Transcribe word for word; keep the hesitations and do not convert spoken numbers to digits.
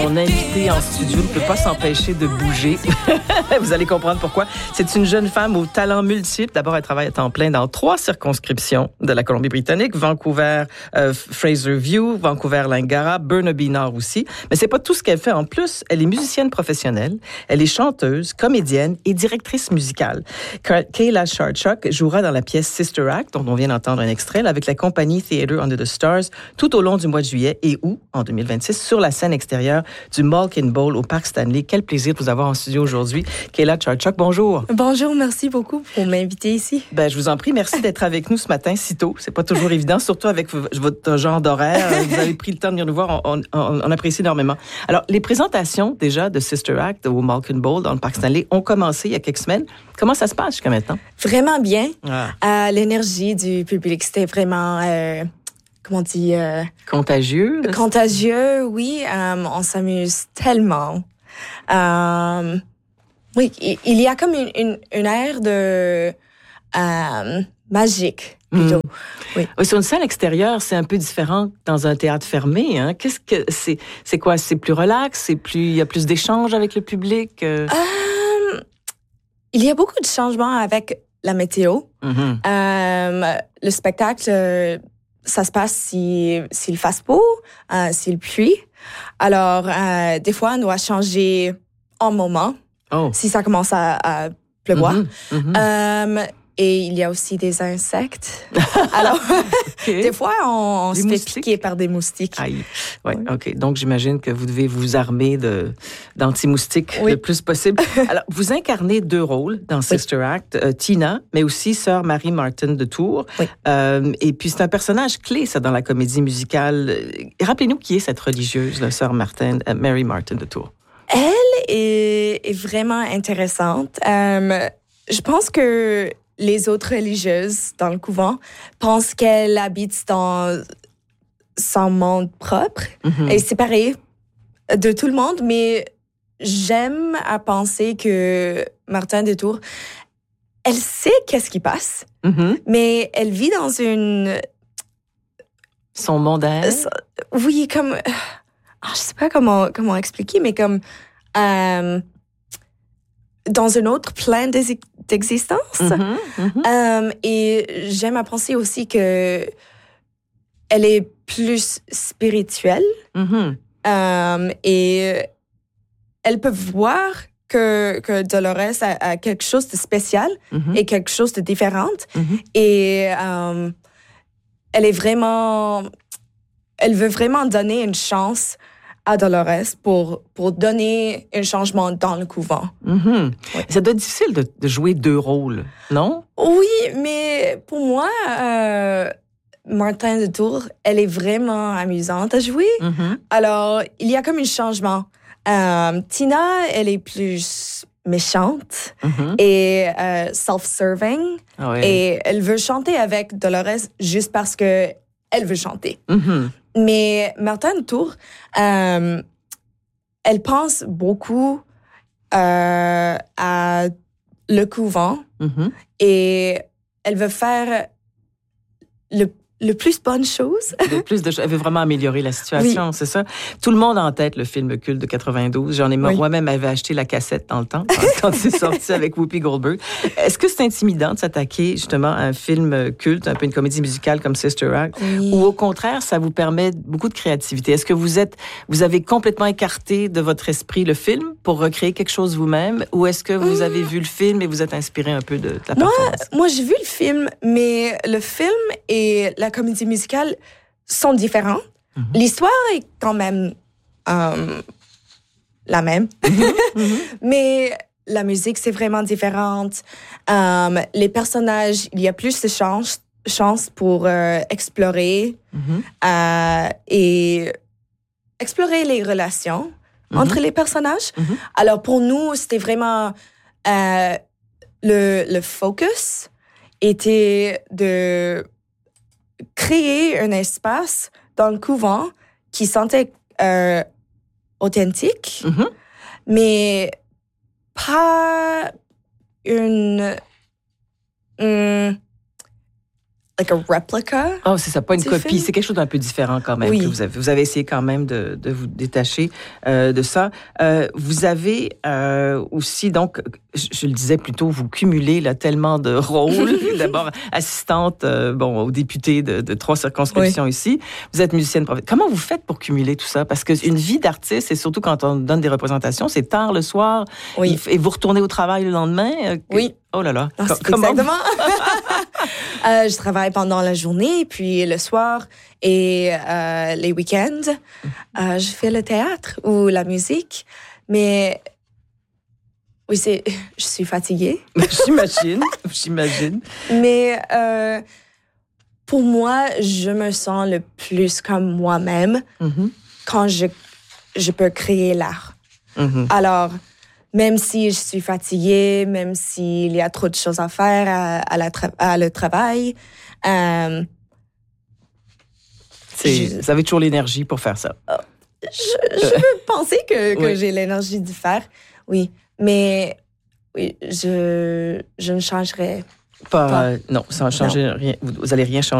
Mon invité en studio ne peut pas s'empêcher de bouger. Vous allez comprendre pourquoi. C'est une jeune femme aux talents multiples. D'abord, elle travaille à temps plein dans trois circonscriptions de la Colombie-Britannique. Vancouver, euh, Fraserview, Vancouver-Langara, Burnaby-Nord aussi. Mais c'est pas tout ce qu'elle fait. En plus, elle est musicienne professionnelle. Elle est chanteuse, comédienne et directrice musicale. Kayla Charchuk jouera dans la pièce Sister Act, dont on vient d'entendre un extrait, là, avec la compagnie Theatre Under the Stars, tout au long du mois de juillet et août, en deux mille vingt-six, sur la scène extérieure du Malkin Bowl au Parc Stanley. Quel plaisir de vous avoir en studio aujourd'hui. Kayla Charchuk, bonjour. Bonjour, merci beaucoup pour m'inviter ici. Ben, je vous en prie, merci d'être avec nous ce matin si tôt. C'est pas toujours évident, surtout avec votre genre d'horaire. Vous avez pris le temps de venir nous voir, on, on, on apprécie énormément. Alors, les présentations déjà de Sister Act au Malkin Bowl dans le Parc Stanley ont commencé il y a quelques semaines. Comment ça se passe jusqu'à maintenant? Vraiment bien. Ah. Euh, l'énergie du public, c'était vraiment... Euh, comment on dit? Euh, contagieux? Là, contagieux, oui. Euh, on s'amuse tellement. Euh, oui, il y a comme une, une, une aire de euh, magique, plutôt. Mmh. Oui. Oui, sur une scène extérieure, c'est un peu différent que dans un théâtre fermé. Hein? Qu'est-ce que c'est? C'est quoi? C'est plus relax? C'est plus, il y a plus d'échanges avec le public? Euh... Euh, il y a beaucoup de changements avec la météo. Mmh. Euh, le spectacle... Ça se passe si, s'il fasse beau, euh, s'il pluie. Alors, euh, des fois, on doit changer en moment, oh. si ça commence à, à pleuvoir. Mm-hmm, mm-hmm. Euh, et il y a aussi des insectes. Alors, okay. Des fois, on, on se moustiques? fait piquer par des moustiques. Aïe. Ouais, oui, OK. Donc, j'imagine que vous devez vous armer de, d'anti-moustiques oui. le plus possible. Alors, vous incarnez deux rôles dans Sister oui. Act. Euh, Tina, mais aussi sœur Marie-Martin de Tours. Oui. Euh, et puis, c'est un personnage clé, ça, dans la comédie musicale. Rappelez-nous qui est cette religieuse, la sœur Martin, euh, Mary-Martin de Tours. Elle est, est vraiment intéressante. Euh, je pense que les autres religieuses dans le couvent pensent qu'elle habite dans son monde propre mm-hmm. et séparée de tout le monde, mais j'aime à penser que Martin de Tours, elle sait qu'est-ce qui passe, mm-hmm. mais elle vit dans une... Son monde à elle? Oui, comme... Oh, je sais pas comment, comment expliquer, mais comme... Euh, dans un autre plan d'existence. Mm-hmm, mm-hmm. Um, et j'aime à penser aussi que elle est plus spirituelle. Mm-hmm. Um, et elle peut voir que, que Dolores a, a quelque chose de spécial mm-hmm. et quelque chose de différent. Mm-hmm. Et um, elle est vraiment... Elle veut vraiment donner une chance à Dolores pour, pour donner un changement dans le couvent. Mm-hmm. Oui. Ça doit être difficile de, de jouer deux rôles, non? Oui, mais pour moi, euh, Martin de Tours, elle est vraiment amusante à jouer. Mm-hmm. Alors, il y a comme un changement. Euh, Tina, elle est plus méchante mm-hmm. et euh, self-serving. Oh, oui. Et elle veut chanter avec Dolores juste parce que elle veut chanter. Mm-hmm. Mais Martin de Tours, euh, elle pense beaucoup euh, à le couvent mm-hmm. et elle veut faire le, le plus bonne chose. Le plus de choses. Elle veut vraiment améliorer la situation, oui. c'est ça? Tout le monde a en tête le film culte de quatre-vingt-douze. J'en ai oui. Moi-même avait acheté la cassette dans le temps, quand, quand c'est sorti avec Whoopi Goldberg. Est-ce que c'est intimidant de s'attaquer justement à un film culte, un peu une comédie musicale comme Sister Act, oui. ou au contraire, ça vous permet beaucoup de créativité? Est-ce que vous êtes, vous avez complètement écarté de votre esprit le film pour recréer quelque chose vous-même, ou est-ce que vous mmh. avez vu le film et vous êtes inspiré un peu de, de la moi, performance? Moi, j'ai vu le film, mais le film et la comédie musicale sont différents. Mm-hmm. L'histoire est quand même euh, la même. Mm-hmm. Mais la musique, c'est vraiment différente. Um, les personnages, il y a plus de chance, chance pour euh, explorer mm-hmm. euh, et explorer les relations mm-hmm. entre les personnages. Mm-hmm. Alors, pour nous, c'était vraiment... Euh, le, le focus était de créer un espace dans le couvent qui sentait euh, authentique, mm-hmm. mais pas une, une like a replica. Oh, c'est ça, pas une du copie. film. C'est quelque chose d'un peu différent quand même. Oui. Que vous, avez, vous avez essayé quand même de, de vous détacher euh, de ça. Euh, vous avez euh, aussi, donc, je, je le disais plus tôt, vous cumulez là, tellement de rôles. D'abord, assistante euh, bon, aux députés de, de trois circonscriptions oui. ici. Vous êtes musicienne professionnelle. Comment vous faites pour cumuler tout ça? Parce qu'une vie d'artiste, et surtout quand on donne des représentations, c'est tard le soir. Oui. Et vous retournez au travail le lendemain. Euh, oui. Oh là là. Non, c'est exactement. euh, je travaille pendant la journée, puis le soir et euh, les week-ends. Euh, je fais le théâtre ou la musique. Mais oui, c'est, je suis fatiguée. J'imagine, j'imagine. Mais euh, pour moi, je me sens le plus comme moi-même mm-hmm. quand je, je peux créer l'art. Mm-hmm. Alors, même si je suis fatiguée, même s'il y a trop de choses à faire à, à, la tra- à le travail, euh, c'est, je, vous avez toujours l'énergie pour faire ça. Je, je veux penser que, que oui. j'ai l'énergie de faire, oui. Mais oui, je, je ne changerai pas. pas. Non, ça ne change rien. Vous n'allez rien changer.